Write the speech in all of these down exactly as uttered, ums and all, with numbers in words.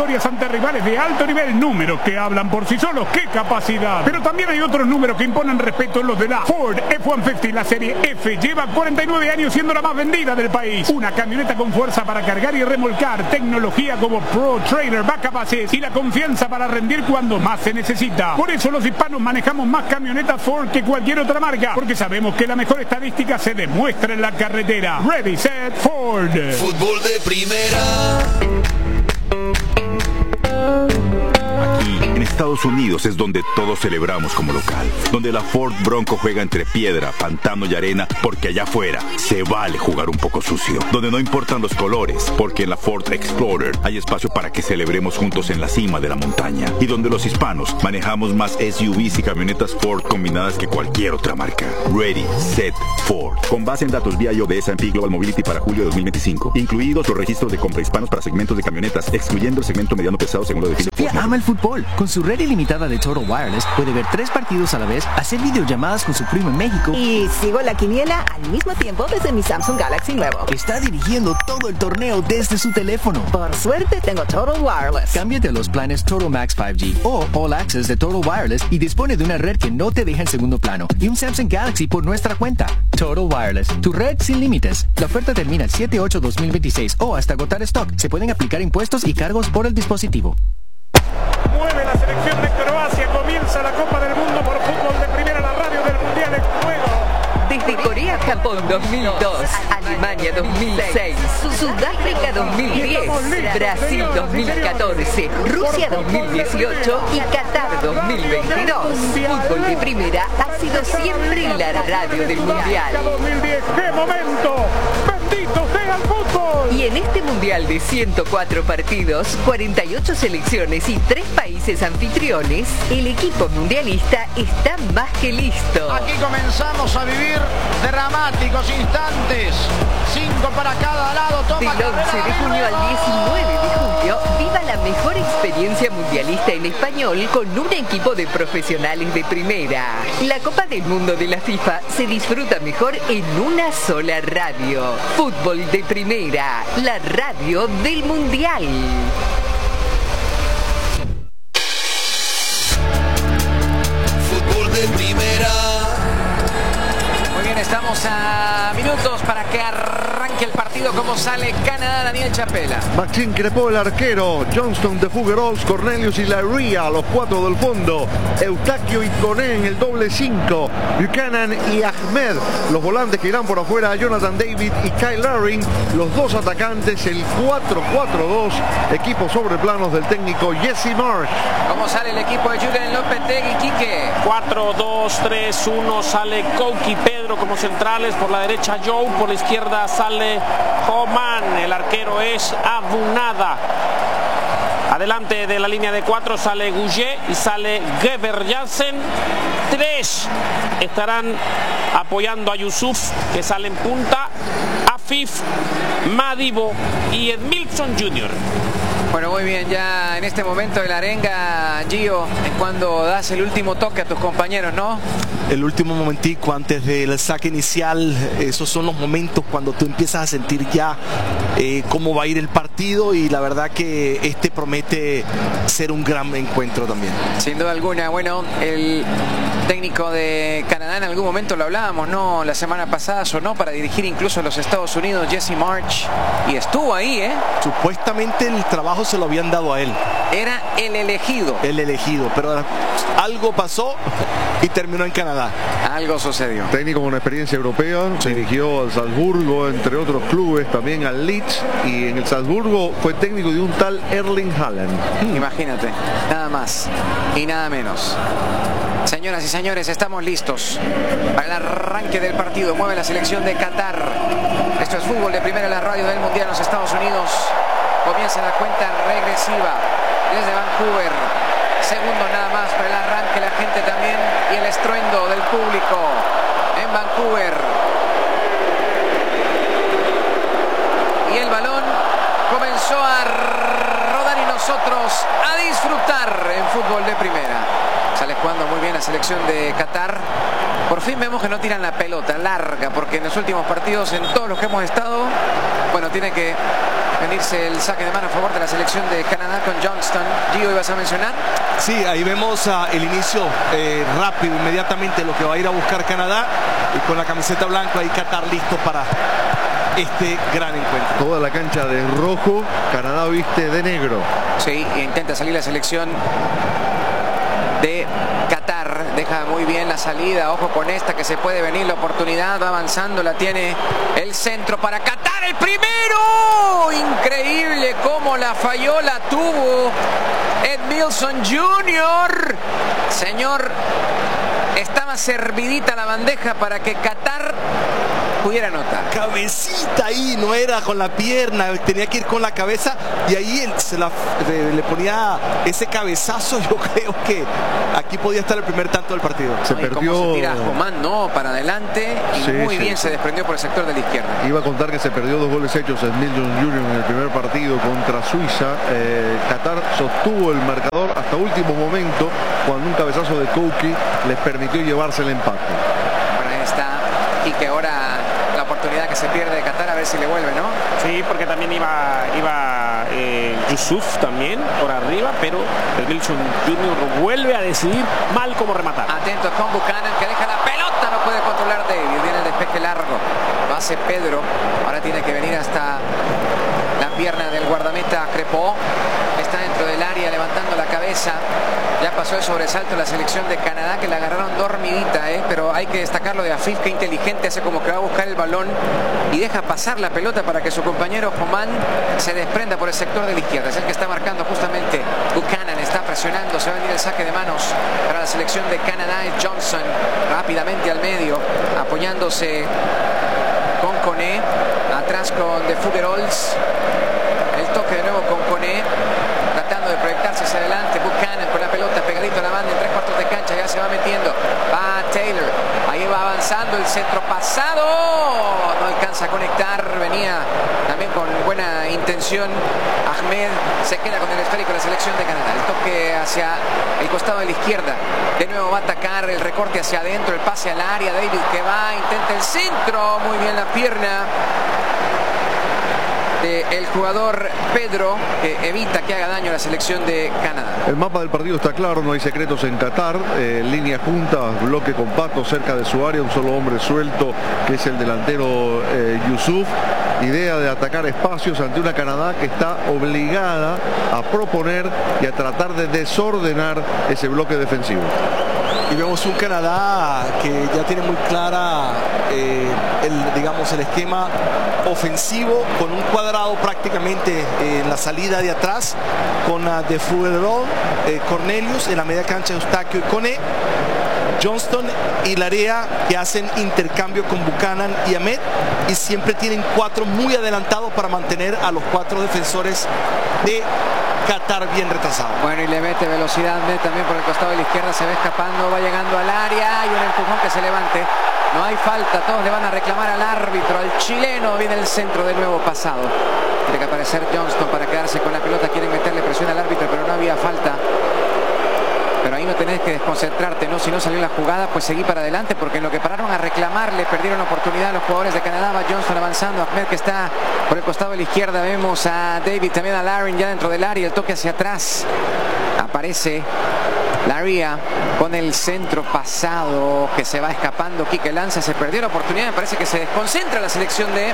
victorias ante rivales de alto nivel, números que hablan por sí solos. ¡Qué capacidad! Pero también hay otros números que imponen respeto, los de la Ford F ciento cincuenta. La serie F lleva cuarenta y nueve años siendo la más vendida del país. Una camioneta con fuerza para cargar y remolcar, tecnología como Pro Trailer, Backup Assist y la confianza para rendir cuando más se necesita. Por eso los hispanos manejamos más camionetas Ford que cualquier otra marca, porque sabemos que la mejor estadística se demuestra en la carretera. Ready, set, Ford. Fútbol de primera. Aquí, en Estados Unidos, es donde todos celebramos como local. Donde la Ford Bronco juega entre piedra, pantano y arena, porque allá afuera se vale jugar un poco sucio. Donde no importan los colores, porque en la Ford Explorer hay espacio para que celebremos juntos en la cima de la montaña. Y donde los hispanos manejamos más S U Vs y camionetas Ford combinadas que cualquier otra marca. Ready, set, Ford. Con base en datos vía I O de S and P Global Mobility para julio de dos mil veinticinco. Incluidos los registros de compra hispanos para segmentos de camionetas, excluyendo el segmento mediano pesado según lo define Sofía ama el fútbol. Con su red ilimitada de Total Wireless puede ver tres partidos a la vez, hacer videollamadas con su primo en México y sigo la quiniela al mismo tiempo desde mi Samsung Galaxy nuevo. Está dirigiendo todo el torneo desde su teléfono. Por suerte tengo Total Wireless. Cámbiate a los planes Total Max cinco G o All Access de Total Wireless y dispone de una red que no te deja en segundo plano y un Samsung Galaxy por nuestra cuenta. Total Wireless, tu red sin límites. La oferta termina el siete ocho dos mil veintiséis o hasta agotar stock. Se pueden aplicar impuestos y cargos por el dispositivo. Mueve la selección de Croacia, comienza la Copa del Mundo por fútbol de primera, la radio del Mundial en juego. Desde Corea-Japón dos mil dos, Alemania dos mil seis, Sudáfrica dos mil diez, Brasil dos mil catorce, Rusia dos mil dieciocho y Qatar dos mil veintidós. Fútbol de primera ha sido siempre la radio del Mundial. dos mil diez, ¡qué momento! ¡Bendito sea el fútbol! Y en este Mundial de ciento cuatro partidos, cuarenta y ocho selecciones y tres países anfitriones, el equipo mundialista está más que listo. Aquí comenzamos a vivir dramáticos instantes. Cinco para cada lado. Toma Del once de junio al diecinueve de julio, viva la mejor experiencia mundialista en español con un equipo de profesionales de primera. La Copa del Mundo de la FIFA se disfruta mejor en una sola radio. Fútbol de primera, la radio del Mundial. Fútbol de primera. Muy bien, estamos a minutos para que arranque el partido. ¿Cómo sale Canadá? Daniel Chapela. Maxime Crepeau, el arquero. Johnston de Fougerols, Cornelius y Larrea, los cuatro del fondo. Eustaquio y Coné en el doble cinco. Buchanan y Ahmed, los volantes que irán por afuera. Jonathan David y Kyle Laring, los dos atacantes. El cuatro cuatro dos, equipo sobre planos del técnico Jesse Marsh. ¿Cómo sale el equipo de Julen Lopetegui, Quique? cuatro dos tres uno, sale Coqui Pedro como centrales. Por la derecha Joe, por la izquierda sale Homan. El arquero es Abunada. Adelante de la línea de cuatro sale Gouget y sale Geber Jansen. Tres estarán apoyando a Yusuf, que sale en punta. Afif, Madibo y Edmilson junior Bueno, muy bien, ya en este momento de la arenga, Gio, es cuando das el último toque a tus compañeros, ¿no? El último momentico antes del saque inicial, esos son los momentos cuando tú empiezas a sentir ya eh, cómo va a ir el partido, y la verdad que este promete ser un gran encuentro también. Sin duda alguna. Bueno, el técnico de Canadá, en algún momento lo hablábamos, ¿no? La semana pasada sonó para dirigir incluso a los Estados Unidos, Jesse Marsh, y estuvo ahí, ¿eh? Supuestamente el trabajo se lo habían dado a él. Era el elegido. El elegido, pero algo pasó y terminó en Canadá. Algo sucedió. Técnico con experiencia europea, sí. Dirigió al Salzburgo, entre otros clubes, también al Leeds, y en el Salzburgo fue técnico de un tal Erling Haaland. Imagínate, nada más y nada menos. Señoras y señores, estamos listos para el arranque del partido. Mueve la selección de Qatar. Esto es fútbol de primera en la radio del Mundial en los Estados Unidos. Comienza la cuenta regresiva desde Vancouver. Segundo nada más para el arranque, la gente también y el estruendo del público en Vancouver. Y el balón comenzó a rodar y nosotros a disfrutar en fútbol de primera. Sale jugando muy bien la selección de Qatar. Por fin vemos que no tiran la pelota larga, porque en los últimos partidos, en todos los que hemos estado, bueno, tiene que venirse el saque de mano a favor de la selección de Canadá con Johnston. Gio, ¿ibas a mencionar? Sí, ahí vemos uh, el inicio eh, rápido, inmediatamente lo que va a ir a buscar Canadá, y con la camiseta blanca ahí Qatar listo para este gran encuentro. Toda la cancha de rojo, Canadá viste de negro. Sí, e intenta salir la selección de Qatar. Deja muy bien la salida. Ojo con esta que se puede venir la oportunidad. Va avanzando, la tiene el centro para Qatar. ¡El primero! Increíble cómo la falló, la tuvo Ed Milson junior Señor, estaba servidita la bandeja para que Qatar pudiera anotar. Cabecita ahí, no era con la pierna, tenía que ir con la cabeza, y ahí él se la, le, le ponía ese cabezazo. Yo creo que aquí podía estar el primer tanto del partido. Se no, perdió. Cómo se tira Coman, no, para adelante, y sí, muy sí, bien sí. se desprendió por el sector de la izquierda. Iba a contar que se perdió dos goles hechos en Milton junior en el primer partido contra Suiza. Eh, Qatar sostuvo el marcador hasta último momento, cuando un cabezazo de Kouki les permitió llevarse el empate. Bueno, ahí está. Y que ahora la oportunidad que se pierde de Qatar, a ver si le vuelve, ¿no? Sí, porque también iba, iba eh, Yusuf también por arriba, pero el Wilson junior vuelve a decidir mal cómo rematar. Atento con Buchanan, que deja la pelota, no puede controlar David. Viene el despeje largo, lo hace Pedro. Ahora tiene que venir hasta la pierna del guardameta Crepó. Está dentro del área levantando la cabeza. Ya pasó el sobresalto la selección de Canadá, que la agarraron dormidita, ¿eh? Pero hay que destacarlo de Afif, que inteligente, hace como que va a buscar el balón y deja pasar la pelota para que su compañero Coman se desprenda por el sector de la izquierda. Es el que está marcando justamente Buchanan, está presionando, se va a venir el saque de manos para la selección de Canadá. Es Johnson rápidamente al medio, apoyándose con Koné, atrás con De Fuggerols. El toque de nuevo con Koné, tratando de proyectarse hacia adelante. Buchanan con la pelota pegadito a la banda en tres cuartos de cancha, ya se va metiendo. Va Taylor, ahí va avanzando el centro pasado, no alcanza a conectar. Venía también con buena intención Ahmed, se queda con el esférico de la selección de Canadá. El toque hacia el costado de la izquierda, de nuevo va a atacar, el recorte hacia adentro, el pase al área. David que va, intenta el centro, muy bien la pierna del jugador Pedro, que evita que haga daño a la selección de Canadá. El mapa del partido está claro, no hay secretos en Qatar. Eh, línea junta, bloque compacto cerca de su área, un solo hombre suelto, que es el delantero eh, Yusuf. Idea de atacar espacios ante una Canadá que está obligada a proponer y a tratar de desordenar ese bloque defensivo. Y vemos un Canadá que ya tiene muy clara eh, el, digamos, el esquema ofensivo, con un cuadrado prácticamente eh, en la salida de atrás, con uh, De Fuggerol, eh, Cornelius, en la media cancha Eustaquio y Koné, Johnston y Larea, que hacen intercambio con Buchanan y Ahmed, y siempre tienen cuatro muy adelantados para mantener a los cuatro defensores de Qatar bien retrasado. Bueno, y le mete velocidad también por el costado de la izquierda, se va escapando, va llegando al área, y un empujón que se levante. No hay falta, todos le van a reclamar al árbitro, al chileno. Viene el centro de nuevo pasado. Tiene que aparecer Johnston para quedarse con la pelota, quieren meterle presión al árbitro, pero no había falta. Pero ahí no tenés que desconcentrarte, ¿no? Si no salió la jugada, pues seguí para adelante, porque en lo que pararon a reclamarle, perdieron la oportunidad los jugadores de Canadá. Va Johnston avanzando, Ahmed que está por el costado de la izquierda. Vemos a David, también a Larin ya dentro del área, el toque hacia atrás. Aparece Laria con el centro pasado, que se va escapando. Quique lanza, se perdió la oportunidad, me parece que se desconcentra la selección de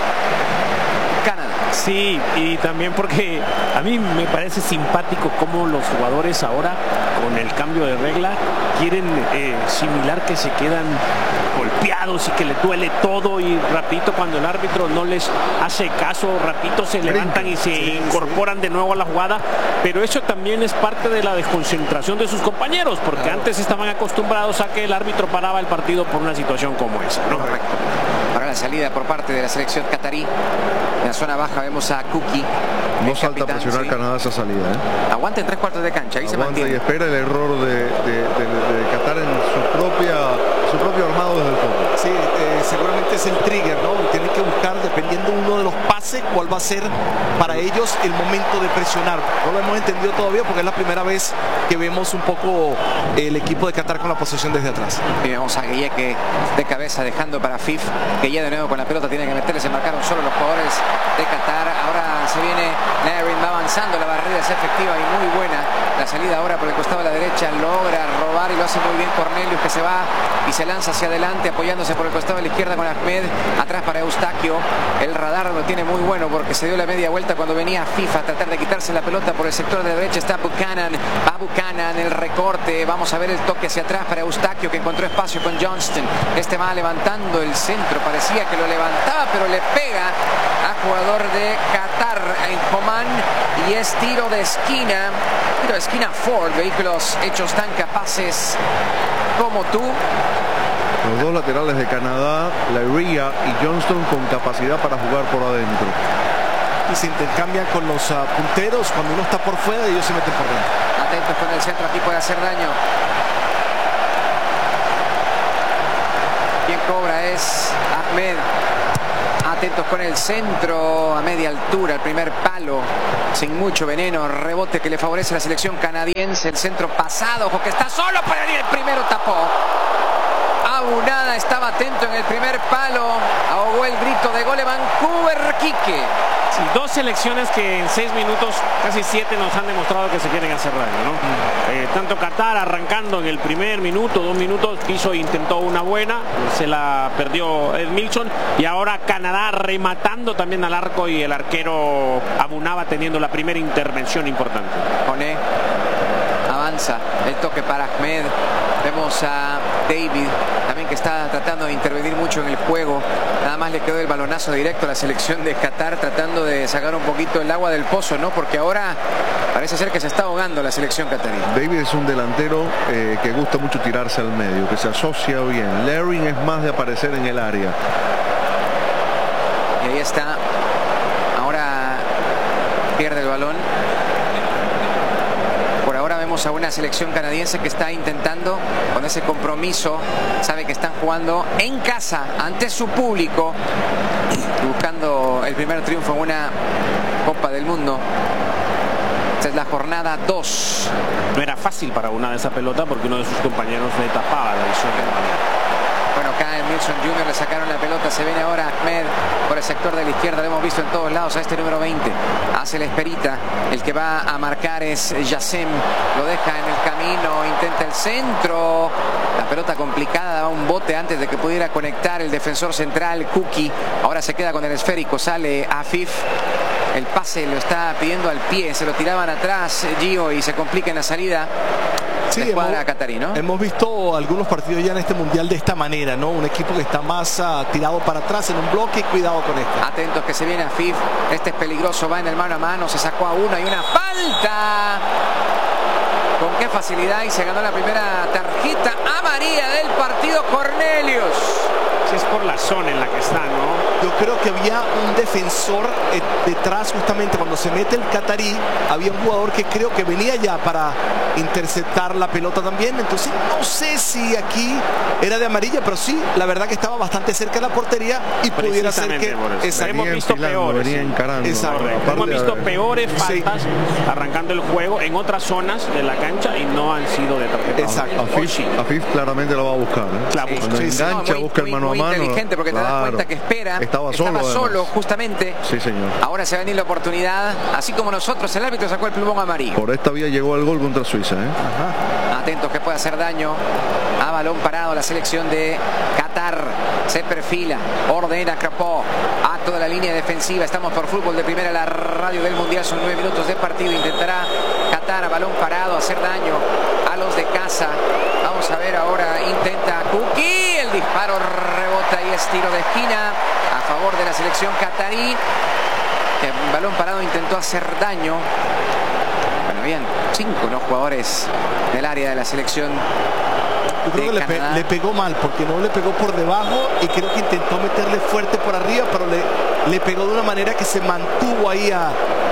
Canadá. Sí, y también porque a mí me parece simpático cómo los jugadores ahora, con el cambio de regla, quieren eh, similar que se quedan golpeados y que les duele todo, y rapidito cuando el árbitro no les hace caso, rapidito se levantan y se incorporan de nuevo a la jugada. Pero eso también es parte de la desconcentración de sus compañeros, porque claro, antes estaban acostumbrados a que el árbitro paraba el partido por una situación como esa, ¿no? Correcto. Para la salida por parte de la selección catarí, en la zona baja vemos a Kuki. No salta a presionar, sí, Canadá esa salida, ¿eh? Aguanta en tres cuartos de cancha, ahí Aguanta se mantiene. Y espera el error de, de, de, de Qatar en su propia su propio armado desde el fondo. Sí, eh, seguramente es el trigger, ¿no? Tienen que buscar, dependiendo uno de los pases, cuál va a ser para ellos el momento de presionar. No lo hemos entendido todavía, porque es la primera vez que vemos un poco el equipo de Qatar con la posesión desde atrás. Y vemos a Guilleque de cabeza dejando para Fif, que ya de nuevo con la pelota tiene que meterle. Se marcaron solo los jugadores de Qatar. Ahora se avanzando, la barrera es efectiva y muy buena. La salida ahora por el costado de la derecha, logra robar y lo hace muy bien Cornelius, que se va y se lanza hacia adelante apoyándose por el costado de la izquierda con Ahmed, atrás para Eustaquio. El radar lo tiene muy bueno porque se dio la media vuelta cuando venía FIFA a tratar de quitarse la pelota. Por el sector de la derecha está Buchanan, va Buchanan, el recorte, vamos a ver el toque hacia atrás para Eustaquio, que encontró espacio con Johnston. Este va levantando el centro, parecía que lo levantaba pero le pega a jugador de Qatar en Oman y es tiro de esquina, tiro de esquina Ford, vehículos hechos tan capaces como tú. Los dos laterales de Canadá, Laryea y Johnston, con capacidad para jugar por adentro. Y se intercambian con los uh, punteros. Cuando uno está por fuera, ellos se meten por dentro. Atentos con el centro, aquí puede hacer daño. Quien cobra es Ahmed. Atentos con el centro a media altura, el primer palo sin mucho veneno, rebote que le favorece a la selección canadiense. El centro pasado, ojo que está solo para ir, el primero tapó. Abunada estaba atento en el primer palo, ahogó el grito de gol de Vancouver, Quique. Sí, dos selecciones que en seis minutos, casi siete, nos han demostrado que se quieren hacer daño, ¿no? Mm. Eh, tanto Qatar arrancando en el primer minuto, dos minutos, quiso, intentó una buena, se la perdió Ed Milson, y ahora Canadá rematando también al arco y el arquero Abunaba teniendo la primera intervención importante. Pone, avanza, el toque para Ahmed. Vemos a David también, que está tratando de intervenir mucho en el juego. Nada más le quedó el balonazo directo a la selección de Qatar, tratando de sacar un poquito el agua del pozo, ¿no? Porque ahora parece ser que se está ahogando la selección qatarí. David es un delantero eh, que gusta mucho tirarse al medio, que se asocia bien. Laryea es más de aparecer en el área. Y ahí está. Ahora pierde el balón. Vemos a una selección canadiense que está intentando con ese compromiso, sabe que están jugando en casa ante su público, buscando el primer triunfo en una Copa del Mundo. Esta es la jornada dos. No era fácil para una de esa pelota porque uno de sus compañeros le tapaba la visión de la manera. Bueno, acá en Milson junior le sacaron la pelota, se viene ahora Ahmed por el sector de la izquierda, lo hemos visto en todos lados a este número veinte, hace la esperita, el que va a marcar es Yassem, lo deja en el camino, intenta el centro, la pelota complicada, daba un bote antes de que pudiera conectar el defensor central Kuki, ahora se queda con el esférico, sale Afif, el pase lo está pidiendo al pie, se lo tiraban atrás Gio y se complica en la salida. Sí, hemos, Qatarí, ¿no? Hemos visto algunos partidos ya en este mundial de esta manera, ¿no? Un equipo que está más uh, tirado para atrás en un bloque, y cuidado con esto. Atentos que se viene a Afif, este es peligroso, va en el mano a mano, se sacó a uno y una falta. Con qué facilidad, y se ganó la primera tarjeta amarilla del partido Cornelius. Si es por la zona en la que está, ¿no? Yo creo que había un defensor eh, detrás, justamente cuando se mete el qatarí, había un jugador que creo que venía ya para interceptar la pelota también, entonces no sé si aquí era de amarilla, pero sí, la verdad que estaba bastante cerca de la portería y pudiera ser que esa, hemos visto peores, Exacto. hemos visto peores faltas sí. arrancando el juego en otras zonas de la cancha y no han sido de tarjeta. Exacto. Afif, Afif claramente lo va a buscar, ¿eh? La busca. Cuando Sí, engancha, no, muy, busca el muy, mano muy a mano. inteligente porque claro. te das cuenta que espera. Estaba solo, Estaba solo además. justamente. Sí, señor. Ahora se va a venir la oportunidad, así como nosotros, el árbitro sacó el plumón amarillo. Por esta vía llegó el gol contra Suiza, ¿eh? Ajá. Atentos que puede hacer daño a balón parado la selección de Qatar. Se perfila, ordena Crapó, acto de la línea defensiva. Estamos por Fútbol de Primera, la radio del Mundial. Son nueve minutos de partido. Intentará Qatar a balón parado hacer daño a los de casa. Vamos a ver ahora, intenta Kuki, el disparo rebota y es tiro de esquina a favor de la selección qatarí, que en balón parado intentó hacer daño. Bueno, bien, cinco los jugadores del área de la selección. Yo creo que le, pe le pegó mal, porque no le pegó por debajo y creo que intentó meterle fuerte por arriba, pero le, le pegó de una manera que se mantuvo ahí a,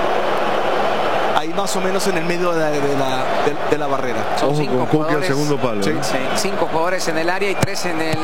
ahí más o menos en el medio de la, de la, de, de la barrera. Son Ojo cinco con Kuki al jugadores, segundo palo. sí, sí, cinco jugadores en el área y tres en el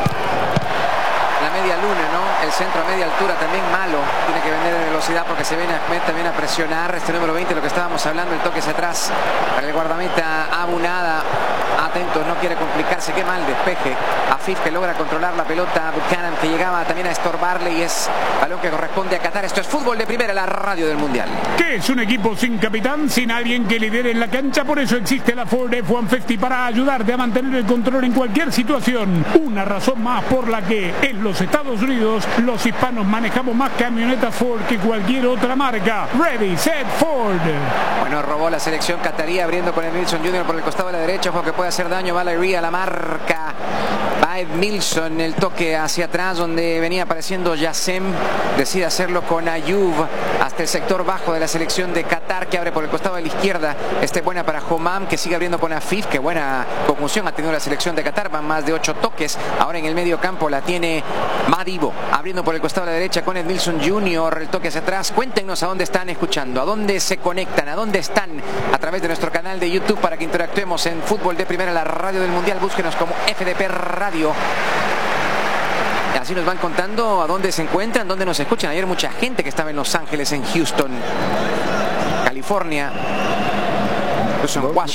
la media luna, ¿no? El centro a media altura también malo. Tiene que vender de velocidad porque se viene Ahmed también a presionar. Este número veinte, lo que estábamos hablando, el toque hacia atrás para el guardameta Abunada. Atentos, no quiere complicarse. Qué mal despeje. Afif, que logra controlar la pelota. Buchanan, que llegaba también a estorbarle, y es balón que corresponde a Qatar. Esto es fútbol. Fútbol de Primera, la radio del Mundial. ¿Qué es un equipo sin capitán, sin alguien que lidere en la cancha? Por eso existe la Ford F ciento cincuenta para ayudarte a mantener el control en cualquier situación. Una razón más por la que en los Estados Unidos los hispanos manejamos más camionetas Ford que cualquier otra marca. Ready, set, Ford. Bueno, robó la selección catarí abriendo con el Milson junior por el costado de la derecha. Ojo que puede hacer daño. Valeria, la marca. Va Ed Milson, el toque hacia atrás donde venía apareciendo Yassem. Decide hacerlo con Ayub hasta el sector bajo de la selección de Qatar, que abre por el costado de la izquierda. Este buena para Homam, que sigue abriendo con Afif. Qué buena conjunción ha tenido la selección de Qatar. Van más de ocho toques. Ahora en el medio campo la tiene Madibo, abriendo por el costado de la derecha con Ed Milson junior El toque hacia atrás. Cuéntenos a dónde están escuchando, a dónde se conectan, a dónde están a través de nuestro canal de YouTube para que interactuemos en Fútbol de Primera, la radio del Mundial. Búsquenos como F D P Radio. Así nos van contando a dónde se encuentran, dónde nos escuchan. Ayer mucha gente que estaba en Los Ángeles, en Houston, California, incluso en Washington.